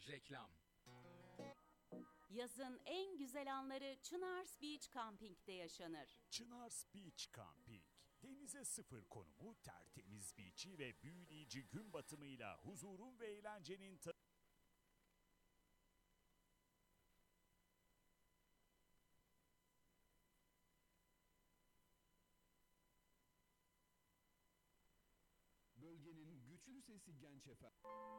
Reklam. Yazın en güzel anları Çınars Beach Camping'de yaşanır. Çınars Beach Camping. Denize sıfır konumu, tertemiz beach'i ve büyüleyici gün batımıyla huzurun ve eğlencenin Bölgenin güçlü sesi Genç FM.